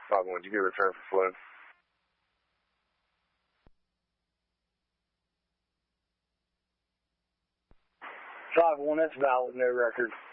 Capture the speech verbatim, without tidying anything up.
five one, did you get a return for flood? five one, that's valid, no record.